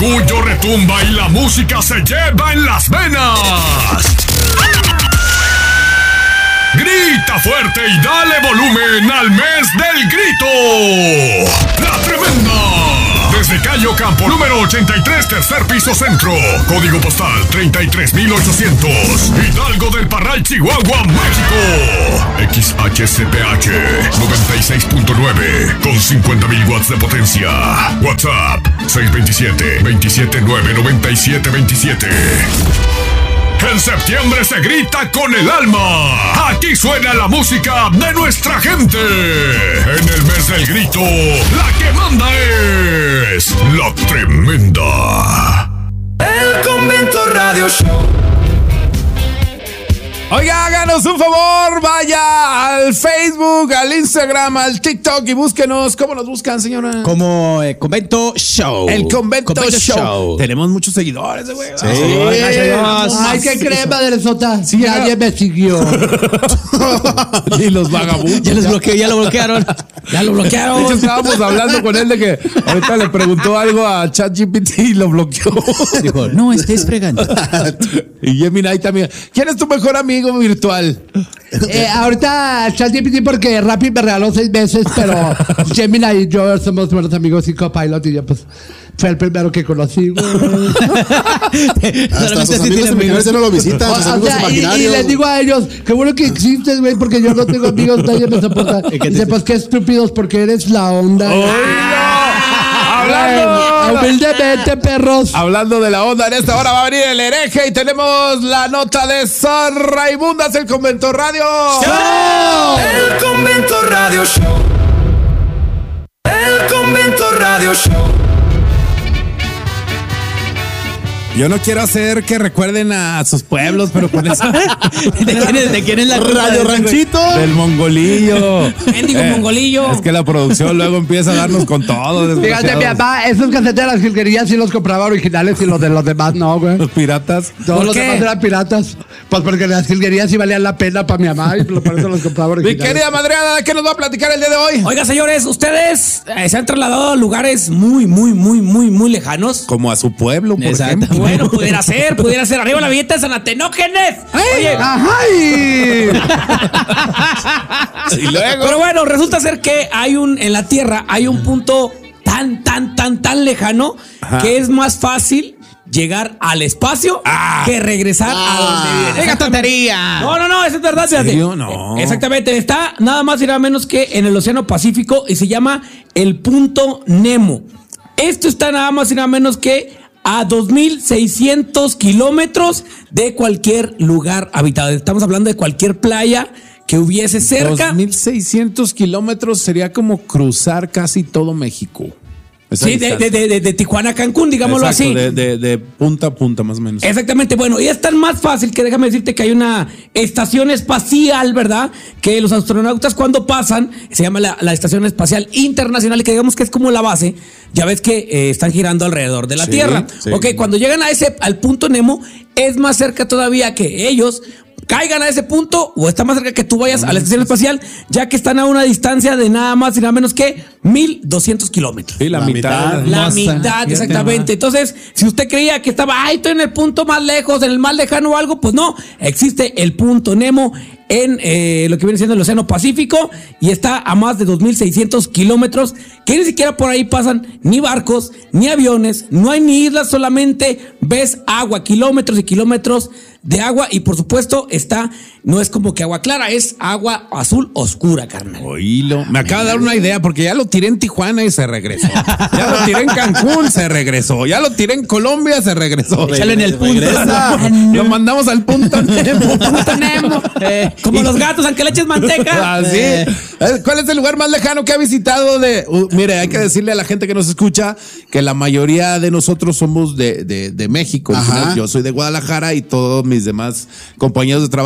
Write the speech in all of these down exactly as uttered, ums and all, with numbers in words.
orgullo retumba y la música se lleva en las venas. Grita fuerte y dale volumen al mes del grito. La Tremenda. Desde Cayo Campo, número ochenta y tres, tercer piso centro. Código postal treinta y tres mil ochocientos. Hidalgo del Parral, Chihuahua, México. X H C P H noventa y seis punto nueve con cincuenta mil watts de potencia. WhatsApp seis dos siete, dos siete nueve, nueve siete dos siete. En septiembre se grita con el alma. Aquí suena la música de nuestra gente. En el mes del grito, la que manda es La Tremenda. El Convento Radio Show. Oiga, háganos un favor, vaya al Facebook, al Instagram, al TikTok y búsquenos. ¿Cómo nos buscan, señora? Como eh, Convento Show. El Convento, Convento Show. Show. Tenemos muchos seguidores, güey. Sí. Ay, qué crema de Lesota. Sí, nadie me siguió. Y los vagabundos. Ya los bloqueó, ya lo bloquearon. Ya lo bloquearon. De hecho, estábamos hablando con él de que ahorita le preguntó algo a ChatGPT y lo bloqueó. Dijo, no estés fregando. Y Gemini también. ¿Quién es tu mejor amigo virtual? Eh, ahorita ChatGPT porque Rappi me regaló seis meses, pero Gemini y yo somos buenos amigos y copilot y yo pues fue el primero que conocí, güey. Hasta sus amigos imaginarios ya no lo visitan, O, sus o amigos sea, y, imaginarios. y les digo a ellos, qué bueno que existes, güey, porque yo no tengo amigos, nadie me soporta. Y dice, pues qué estúpidos, porque eres la onda. Hablando, humildemente, perros. hablando de la onda, en esta hora va a venir el hereje y tenemos la nota de San Raimundas, el Convento Radio. Show. El Convento Radio Show. El Convento Radio Show. Yo no quiero hacer que recuerden a sus pueblos, pero con eso. ¿De quién es, de quién es la culpa Radio de ese, Ranchito? Del mongolillo. Mendigo mongolillo. Es que la producción luego empieza a darnos con todo. Fíjate, mi desgraciados. papá, esos casetes de las jilguerías sí los compraba originales y los de los demás no, güey. Los piratas. Todos ¿Por los qué? demás eran piratas. Pues porque las jilguerías sí valían la pena para mi mamá y por eso los compraba Mi originales. querida madreada, ¿qué nos va a platicar el día de hoy? Oiga, señores, ustedes eh, se han trasladado a lugares muy, muy, muy, muy, muy lejanos. Como a su pueblo, por Exacto. ejemplo. Bueno, pudiera ser, pudiera ser. Arriba la billeta de San Atenógenes. Oye, ¡Ay! Y luego. pero bueno, resulta ser que hay un, en la Tierra, hay un punto tan, tan, tan, tan lejano Ajá. que es más fácil llegar al espacio Ah. que regresar a donde viene. ¡Venga, tontería! No, no, no, eso es verdad. fíjate. serio? No. Eh, Exactamente, está nada más y nada menos que en el Océano Pacífico y se llama el Punto Nemo. Esto está nada más y nada menos que a dos mil seiscientos kilómetros de cualquier lugar habitado. Estamos hablando de cualquier playa que hubiese cerca. dos mil seiscientos kilómetros sería como cruzar casi todo México. Esa Sí, de, distancia. de, de, de Tijuana a Cancún, digámoslo Exacto, así. De, de, de punta a punta, más o menos. Exactamente, bueno, y es tan más fácil que déjame decirte que hay una estación espacial, ¿verdad? Que los astronautas cuando pasan, se llama la, la Estación Espacial Internacional, que digamos que es como la base, ya ves que eh, están girando alrededor de la Sí, Tierra. sí. Ok, cuando llegan a ese, al punto Nemo, es más cerca todavía que ellos caigan a ese punto o está más cerca que tú vayas a la estación espacial, ya que están a una distancia de nada más y nada menos que mil doscientos kilómetros. Sí, la, La mitad. mitad. La Hermosa. mitad, Fíjate exactamente. Entonces, si usted creía que estaba, ay, estoy en el punto más lejos, en el más lejano o algo, pues no, existe el punto Nemo en eh, lo que viene siendo el Océano Pacífico y está a más de dos mil seiscientos kilómetros, que ni siquiera por ahí pasan ni barcos, ni aviones, no hay ni islas, solamente ves agua, kilómetros y kilómetros de agua y por supuesto está, no es como que agua clara, es agua azul oscura, carnal. Oílo. Me acaba de dar una idea porque ya lo tiré en Tijuana y se regresó. Ya lo tiré en Cancún, se regresó. Ya lo tiré en Colombia, se regresó. Échale en el punto. Regresa. Lo mandamos al punto Nemo. Punto Nemo. Eh, Como los gatos, aunque le eches manteca. Así. Eh. ¿Cuál es el lugar más lejano que ha visitado? De, uh, mire, hay que decirle a la gente que nos escucha que la mayoría de nosotros somos de, de, de México. Ajá. Yo soy de Guadalajara y todos mis demás compañeros de trabajo son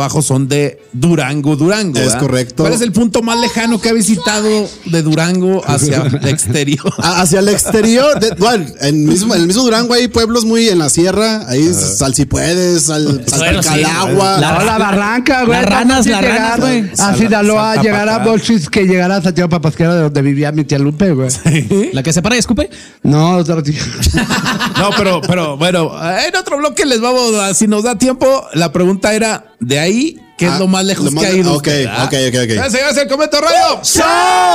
son de Durango, Durango. Es ¿verdad? correcto. ¿Cuál es el punto más lejano que ha visitado de Durango hacia el exterior? A- Hacia el exterior, de- bueno, en, mismo, en el mismo Durango hay pueblos muy en la sierra, ahí sal si puedes, sal, Bueno, sí. Salpicalagua. La, la barranca, güey. Las ranas, Tampoco las llegar ranas, güey. A Sinaloa, Santa llegar a Patrán. Bolchis, que llegar a Santiago Papasquero, de donde vivía mi tía Lupe, güey. La que se para y escupe. No, otra tía. No, pero, pero bueno, en otro bloque les vamos a, si nos da tiempo, la pregunta era de ahí, ¿qué Ah, es lo más lejos lo más que ha le- ido ok, usted, ¿verdad? ok, ok, ok. Ya, señores, el Comento Radio. ¡Show!